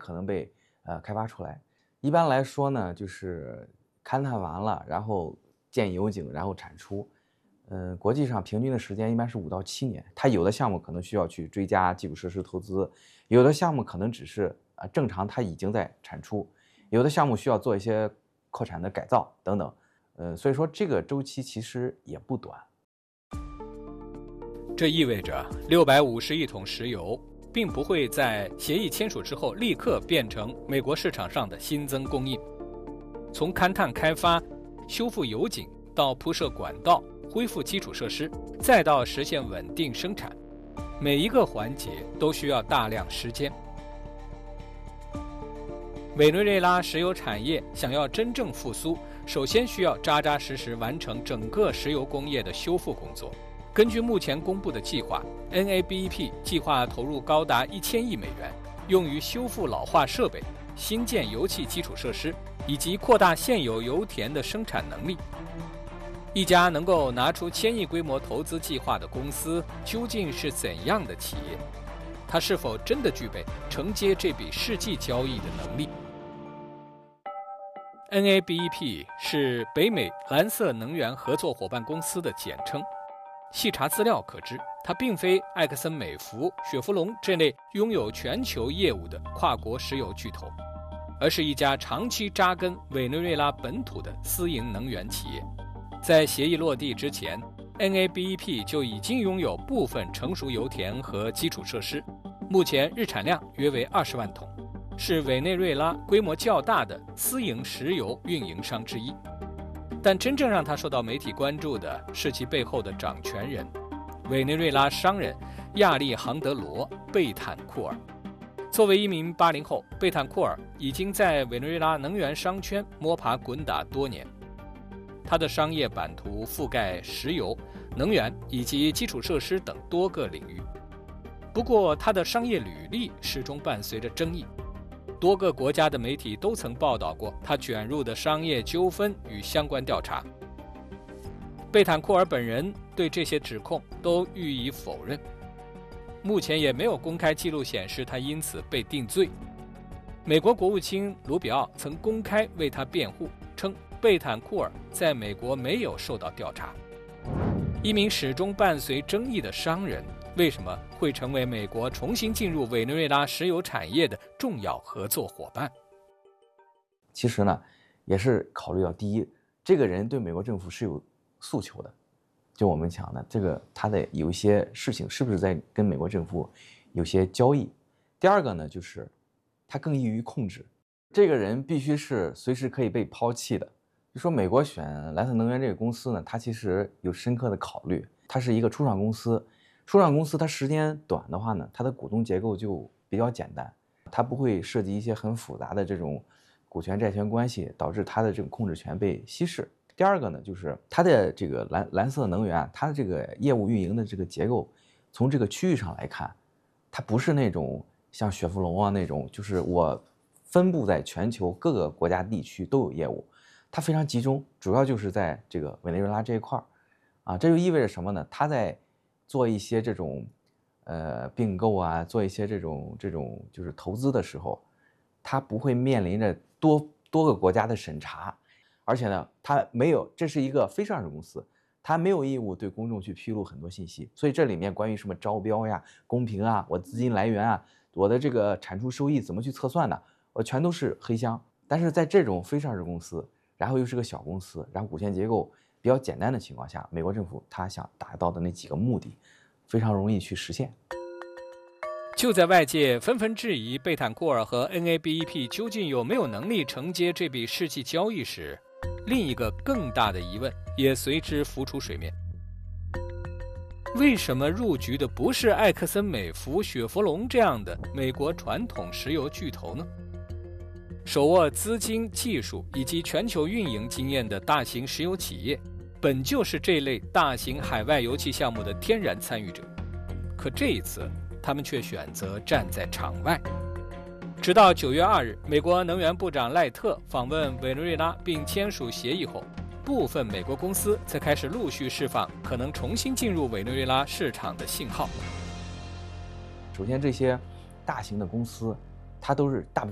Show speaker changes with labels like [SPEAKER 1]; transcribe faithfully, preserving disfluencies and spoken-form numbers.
[SPEAKER 1] 可能被呃开发出来。一般来说呢，就是勘探完了，然后建油井，然后产出。嗯，国际上平均的时间一般是五到七年。它有的项目可能需要去追加基础设施投资，有的项目可能只是啊正常它已经在产出，有的项目需要做一些扩产的改造等等。呃，所以说这个周期其实也不短。
[SPEAKER 2] 这意味着六百五十亿桶石油并不会在协议签署之后立刻变成美国市场上的新增供应。从勘探开发、修复油井到铺设管道、恢复基础设施，再到实现稳定生产，每一个环节都需要大量时间。委内瑞拉石油产业想要真正复苏，首先需要扎扎实实完成整个石油工业的修复工作。根据目前公布的计划 ，N A B E P 计划投入高达一千亿美元，用于修复老化设备、新建油气基础设施以及扩大现有油田的生产能力。一家能够拿出千亿规模投资计划的公司究竟是怎样的企业？它是否真的具备承接这笔世纪交易的能力？ N A B E P 是北美蓝色能源合作伙伴公司的简称。细查资料可知，它并非埃克森美孚、雪佛龙这类拥有全球业务的跨国石油巨头，而是一家长期扎根委内瑞拉本土的私营能源企业。在协议落地之前 ，N A B E P 就已经拥有部分成熟油田和基础设施，目前日产量约为二十万桶，是委内瑞拉规模较大的私营石油运营商之一。但真正让他受到媒体关注的是其背后的掌权人——委内瑞拉商人亚历杭德罗·贝坦库尔。作为一名八零后，贝坦库尔已经在委内瑞拉能源商圈摸爬滚打多年。他的商业版图覆盖石油、能源以及基础设施等多个领域。不过，他的商业履历始终伴随着争议。多个国家的媒体都曾报道过他卷入的商业纠纷与相关调查。贝坦库尔本人对这些指控都予以否认，目前也没有公开记录显示他因此被定罪。美国国务卿卢比奥曾公开为他辩护，称贝坦库尔在美国没有受到调查。一名始终伴随争议的商人，为什么会成为美国重新进入委内瑞拉石油产业的重要合作伙伴？
[SPEAKER 1] 其实呢，也是考虑到第一，这个人对美国政府是有诉求的，就我们讲的这个他的有一些事情是不是在跟美国政府有些交易。第二个呢，就是他更易于控制，这个人必须是随时可以被抛弃的。就说美国选蓝色能源这个公司呢，它其实有深刻的考虑，它是一个初创公司。初创公司它时间短的话呢，它的股东结构就比较简单，它不会涉及一些很复杂的这种股权债权关系，导致它的这种控制权被稀释。第二个呢，就是它的这个蓝蓝色能源，它的这个业务运营的这个结构，从这个区域上来看，它不是那种像雪佛龙啊那种，就是我分布在全球各个国家地区都有业务，它非常集中，主要就是在这个委内瑞拉这一块儿，啊，这就意味着什么呢？它在做一些这种，呃，并购啊，做一些这种这种就是投资的时候，它不会面临着多多个国家的审查，而且呢，它没有，这是一个非上市公司，它没有义务对公众去披露很多信息，所以这里面关于什么招标呀、公平啊、我资金来源啊、我的这个产出收益怎么去测算的，我全都是黑箱。但是在这种非上市公司，然后又是个小公司，然后股权结构比较简单的情况下，美国政府他想达到的那几个目的，非常容易去实现。
[SPEAKER 2] 就在外界纷纷质疑贝坦库尔和 N A B E P 究竟有没有能力承接这笔世纪交易时，另一个更大的疑问也随之浮出水面：为什么入局的不是埃克森美孚、雪佛龙这样的美国传统石油巨头呢？手握资金、技术以及全球运营经验的大型石油企业，本就是这类大型海外油气项目的天然参与者，可这一次，他们却选择站在场外。直到九月二日，美国能源部长赖特访问委内瑞拉并签署协议后，部分美国公司才开始陆续释放可能重新进入委内瑞拉市场的信号。
[SPEAKER 1] 首先，这些大型的公司，它都是大部